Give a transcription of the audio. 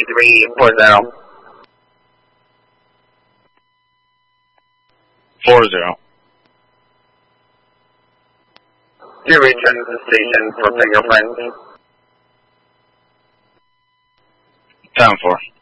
3340. 40. You return to the station for fingerprints. 10-4.